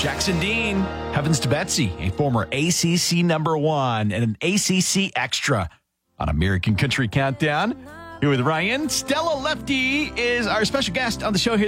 Jackson Dean, Heavens to Betsy, a former ACC number one and an ACC extra on American Country Countdown. Here with Ryan. Stella Lefty is our special guest on the show here